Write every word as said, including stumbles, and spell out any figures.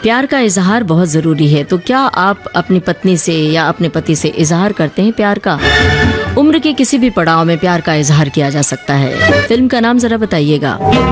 प्यार का इजहार बहुत जरूरी है, तो क्या आप अपनी पत्नी से या अपने पति से इजहार करते हैं प्यार का? उम्र के किसी भी पड़ाव में प्यार का इजहार किया जा सकता है। फिल्म का नाम जरा बताइएगा।